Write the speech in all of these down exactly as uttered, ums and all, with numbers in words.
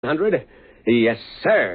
Hundred? Yes, sir.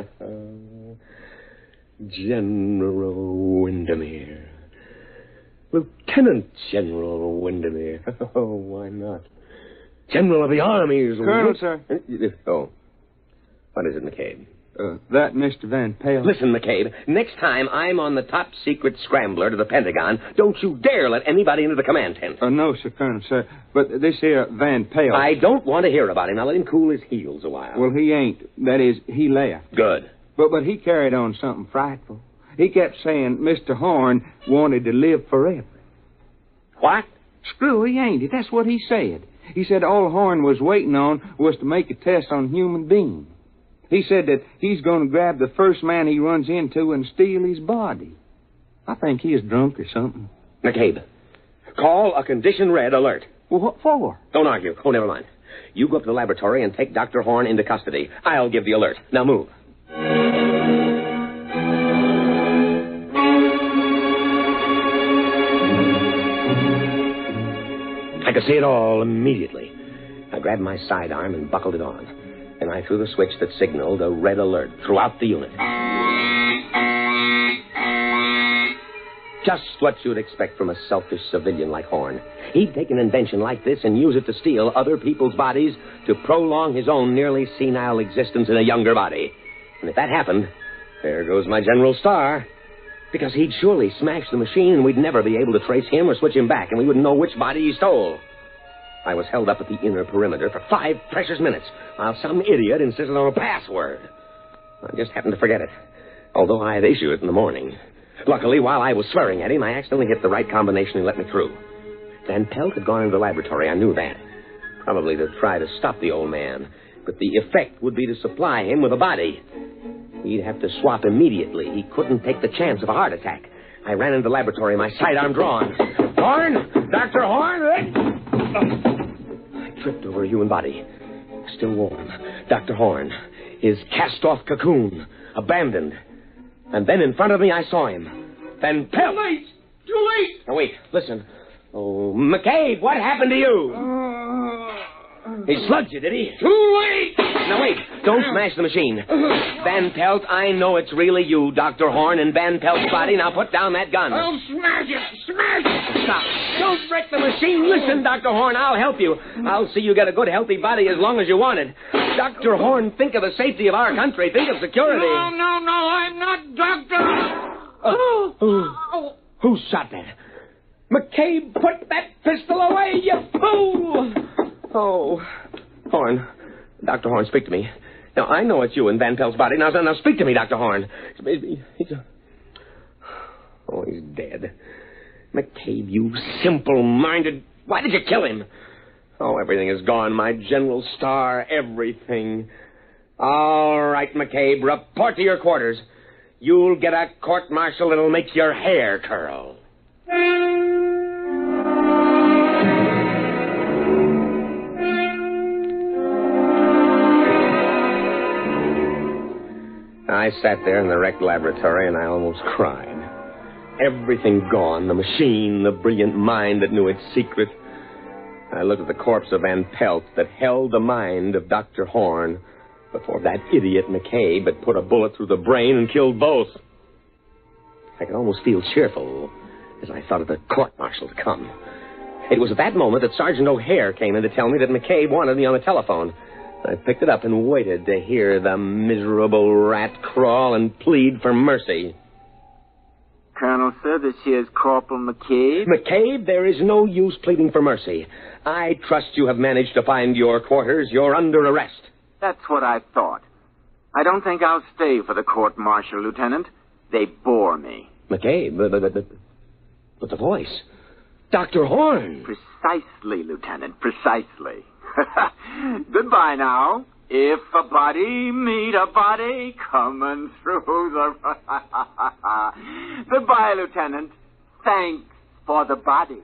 General Windermere. Lieutenant General Windermere. Oh, why not? General of the armies. Colonel, sir. Oh. What is it, McCabe? Uh, that Mister Van Pelt. Listen, McCabe, next time I'm on the top secret scrambler to the Pentagon, don't you dare let anybody into the command tent. Uh, no, sir, Colonel, sir. But this here Van Pelt. I don't want to hear about him. Now let him cool his heels a while. Well, he ain't. That is, he left. Good. But but he carried on something frightful. He kept saying Mister Horn wanted to live forever. What? Screw, he ain't it. That's what he said. He said all Horn was waiting on was to make a test on human beings. He said that he's going to grab the first man he runs into and steal his body. I think he is drunk or something. McCabe, call a condition red alert. Well, what for? Don't argue. Oh, never mind. You go up to the laboratory and take Doctor Horn into custody. I'll give the alert. Now move. I could see it all immediately. I grabbed my sidearm and buckled it on. And I threw the switch that signaled a red alert throughout the unit. Just what you'd expect from a selfish civilian like Horn. He'd take an invention like this and use it to steal other people's bodies to prolong his own nearly senile existence in a younger body. And if that happened, there goes my General Star. Because he'd surely smash the machine and we'd never be able to trace him or switch him back, and we wouldn't know which body he stole. I was held up at the inner perimeter for five precious minutes while some idiot insisted on a password. I just happened to forget it, although I had issued it in the morning. Luckily, while I was swearing at him, I accidentally hit the right combination and let me through. Van Pelt had gone into the laboratory. I knew that. Probably to try to stop the old man, but the effect would be to supply him with a body. He'd have to swap immediately. He couldn't take the chance of a heart attack. I ran into the laboratory, my sidearm drawn. Horn! Doctor Horn! I tripped over a human body, still warm. Doctor Horn, his cast-off cocoon, abandoned. And then in front of me, I saw him. Van Pelt! Too late! Too late! Now, wait, listen. Oh, McCabe, what happened to you? Uh... He slugged you, did he? Too late! Now, wait. Don't smash the machine. Van Pelt, I know it's really you, Doctor Horn, and Van Pelt's body. Now put down that gun. I'll smash it! Smash it! Stop. Don't wreck the machine. Listen, Doctor Horn, I'll help you. I'll see you get a good, healthy body as long as you want it. Doctor Horn, think of the safety of our country. Think of security. No, no, no, I'm not Doctor... Oh. Who, who shot that? McCabe, put that pistol away, you fool! Oh, Horn. Doctor Horn, speak to me. Now, I know it's you in Van Pelt's body. Now, now speak to me, Doctor Horn. He's a... Oh, he's dead. McCabe, you simple-minded... Why did you kill him? Oh, everything is gone. My General Star, everything. All right, McCabe, report to your quarters. You'll get a court-martial that'll make your hair curl. I sat there in the wrecked laboratory, and I almost cried. Everything gone, the machine, the brilliant mind that knew its secret. I looked at the corpse of Van Pelt that held the mind of Doctor Horn before that idiot McCabe had put a bullet through the brain and killed both. I could almost feel cheerful as I thought of the court-martial to come. It was at that moment that Sergeant O'Hare came in to tell me that McCabe wanted me on the telephone. I picked it up and waited to hear the miserable rat crawl and plead for mercy. Colonel, sir, this here's Corporal McCabe. McCabe, there is no use pleading for mercy. I trust you have managed to find your quarters. You're under arrest. That's what I thought. I don't think I'll stay for the court-martial, Lieutenant. They bore me. McCabe, but, but, but, but the voice. Doctor Horn. Precisely, Lieutenant, precisely. Goodbye now. If a body meet a body coming through the... Goodbye, Lieutenant. Thanks for the body.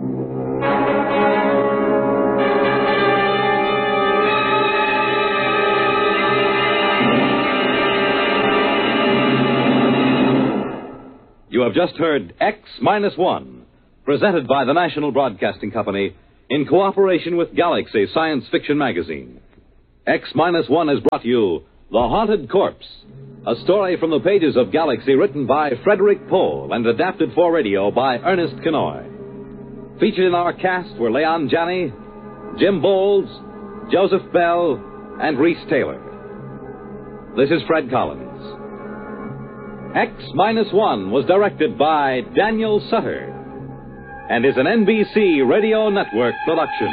You have just heard X Minus One, presented by the National Broadcasting Company in cooperation with Galaxy Science Fiction Magazine. X minus one has brought you The Haunted Corpse, a story from the pages of Galaxy written by Frederick Pohl and adapted for radio by Ernest Kenoy. Featured in our cast were Leon Janney, Jim Bowles, Joseph Bell, and Reese Taylor. This is Fred Collins. X minus one was directed by Daniel Sutter and is an N B C Radio Network production.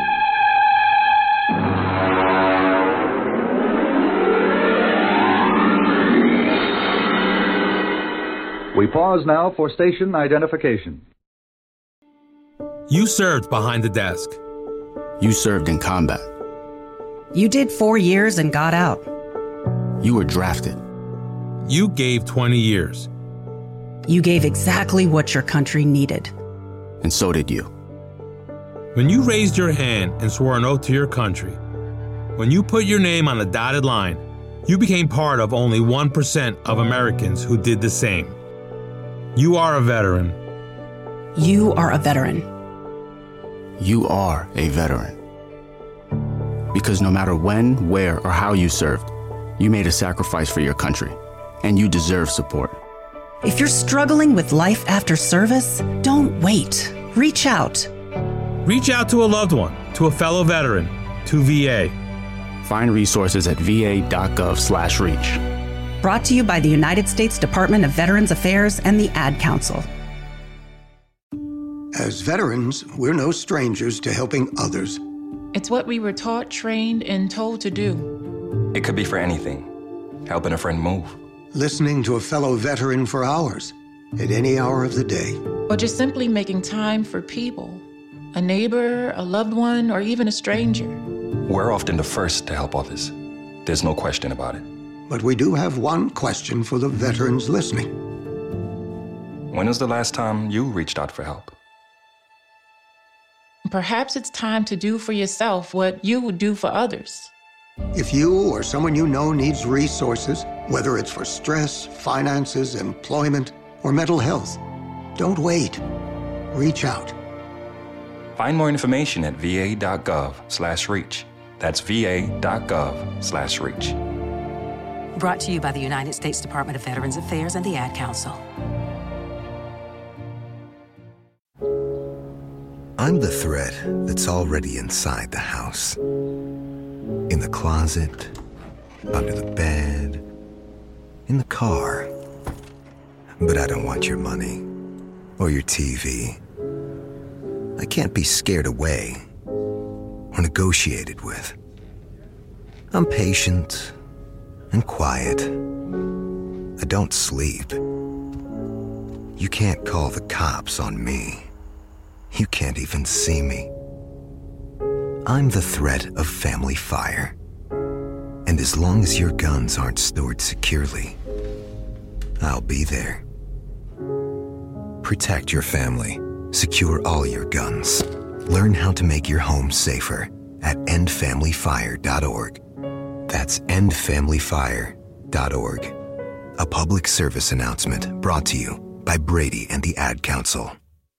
We pause now for station identification. You served behind the desk. You served in combat. You did four years and got out. You were drafted. You gave twenty years. You gave exactly what your country needed. And so did you. When you raised your hand and swore an oath to your country, when you put your name on a dotted line, you became part of only one percent of Americans who did the same. You are a veteran. You are a veteran. You are a veteran. Because no matter when, where, or how you served, you made a sacrifice for your country, and you deserve support. If you're struggling with life after service, don't wait. Reach out. Reach out to a loved one, to a fellow veteran, to V A. Find resources at va.gov slash reach. Brought to you by the United States Department of Veterans Affairs and the Ad Council. As veterans, we're no strangers to helping others. It's what we were taught, trained, and told to do. It could be for anything. Helping a friend move. Listening to a fellow veteran for hours, at any hour of the day. Or just simply making time for people. A neighbor, a loved one, or even a stranger. We're often the first to help others. There's no question about it. But we do have one question for the veterans listening. When was the last time you reached out for help? Perhaps it's time to do for yourself what you would do for others. If you or someone you know needs resources, whether it's for stress, finances, employment, or mental health, don't wait. Reach out. Find more information at va.gov slash reach. That's va.gov slash reach. Brought to you by the United States Department of Veterans Affairs and the Ad Council. I'm the thread that's already inside the house. In the closet, under the bed, in the car. But I don't want your money or your T V. I can't be scared away or negotiated with. I'm patient and quiet. I don't sleep. You can't call the cops on me. You can't even see me. I'm the threat of family fire. And as long as your guns aren't stored securely, I'll be there. Protect your family. Secure all your guns. Learn how to make your home safer at end family fire dot org. That's end family fire dot org. A public service announcement brought to you by Brady and the Ad Council.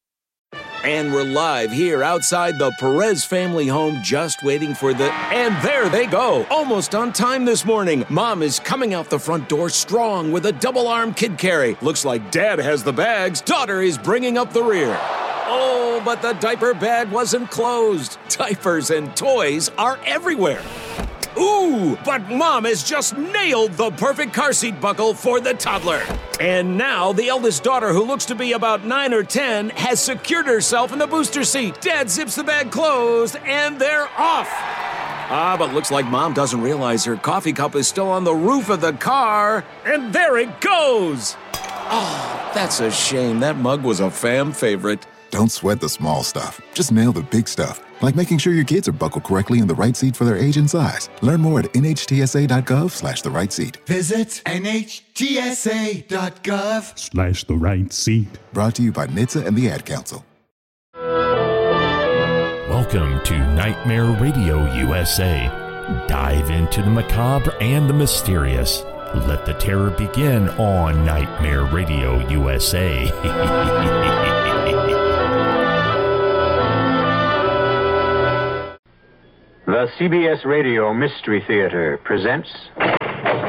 And we're live here outside the Perez family home, just waiting for the... And there they go! Almost on time this morning. Mom is coming out the front door strong with a double-arm kid carry. Looks like Dad has the bags. Daughter is bringing up the rear. Oh, but the diaper bag wasn't closed. Diapers and toys are everywhere. Ooh, but Mom has just nailed the perfect car seat buckle for the toddler. And now the eldest daughter, who looks to be about nine or ten, has secured herself in the booster seat. Dad zips the bag closed, and they're off. Ah, but looks like Mom doesn't realize her coffee cup is still on the roof of the car. And there it goes. Oh, that's a shame. That mug was a fam favorite. Don't sweat the small stuff. Just nail the big stuff, like making sure your kids are buckled correctly in the right seat for their age and size. Learn more at nhtsa.gov slash the right seat. Visit nhtsa.gov Slash the right seat. Brought to you by N H T S A and the Ad Council. Welcome to Nightmare Radio U S A. Dive into the macabre and the mysterious. Let the terror begin on Nightmare Radio U S A. The C B S Radio Mystery Theater presents